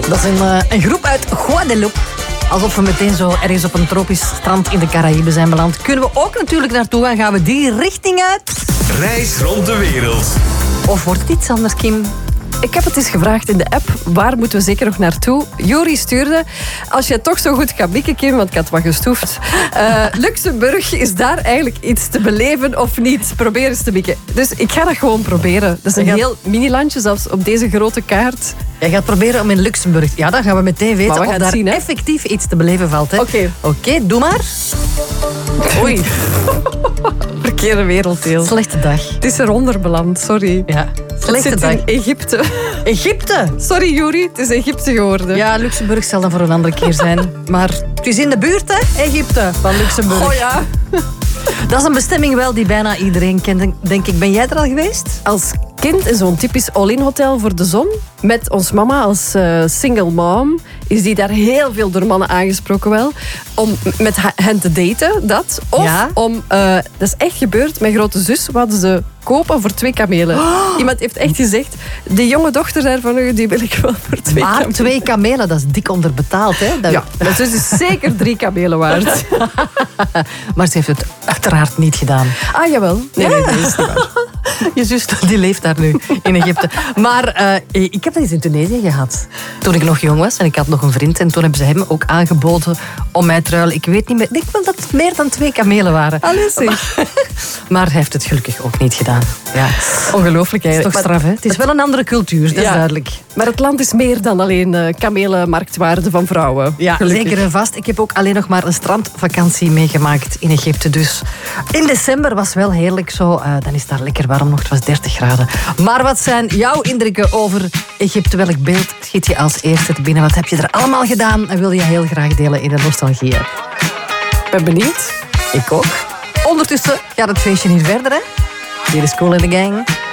Dat is een groep uit Guadeloupe. Alsof we meteen zo ergens op een tropisch strand in de Caraïben zijn beland. Kunnen we ook natuurlijk naartoe gaan. Gaan we die richting uit? Reis rond de wereld. Of wordt het iets anders, Kim? Ik heb het eens gevraagd in de app. Waar moeten we zeker nog naartoe? Jori stuurde. Als je toch zo goed kan mikken, Kim, want ik had wat gestoefd. Luxemburg, is daar eigenlijk iets te beleven of niet? Probeer eens te mikken. Dus ik ga dat gewoon proberen. Dat is een heel mini-landje, zelfs op deze grote kaart. Jij gaat proberen om in Luxemburg... Ja, dan gaan we meteen weten of daar zien, effectief iets te beleven valt. Oké, doe maar. Oei. Verkeerde werelddeel. Slechte dag. Het is eronder beland, sorry. Ja, slechte dag. In Egypte. Egypte? Sorry, Juri, het is Egypte geworden. Ja, Luxemburg zal dan voor een andere keer zijn. Maar het is in de buurt, hè? Egypte, van Luxemburg. Oh ja. Dat is een bestemming wel die bijna iedereen kent, denk ik. Ben jij er al geweest? Als kind in zo'n typisch all-in hotel voor de zon. Met ons mama als single mom is die daar heel veel door mannen aangesproken wel. Om met hen te daten, dat. Of om, dat is echt gebeurd, mijn grote zus hadden ze kopen voor 2 kamelen. Oh. Iemand heeft echt gezegd, de jonge dochter daarvan, die wil ik wel voor 2 kamelen. Maar 2 kamelen, dat is dik onderbetaald, hè? Ja, mijn zus is zeker 3 kamelen waard. Maar ze heeft het uiteraard niet gedaan. Ah, jawel. Nee, dat is niet waar. Je zus die leeft daar nu, in Egypte. Maar ik heb dat eens in Tunesië gehad. Toen ik nog jong was en ik had nog een vriend. En toen hebben ze hem ook aangeboden om mij te ruilen. Ik weet niet meer, ik denk wel dat het meer dan 2 kamelen waren. Allee, zeg. Maar hij heeft het gelukkig ook niet gedaan. Ja. Ongelooflijk eigenlijk. Het is toch straf, hè? Het is wel een andere cultuur, dat is duidelijk. Maar het land is meer dan alleen kamelenmarktwaarde van vrouwen. Ja, gelukkig. Zeker en vast. Ik heb ook alleen nog maar een strandvakantie meegemaakt in Egypte. Dus in december was wel heerlijk zo. Dan is het daar lekker warm nog. Het was 30 graden. Maar wat zijn jouw indrukken over Egypte? Welk beeld schiet je als eerste te binnen? Wat heb je er allemaal gedaan? En wil je heel graag delen in de nostalgie? Ben benieuwd. Ik ook. Ondertussen gaat het feestje hier verder, hè? Hier is Kool en de Gang.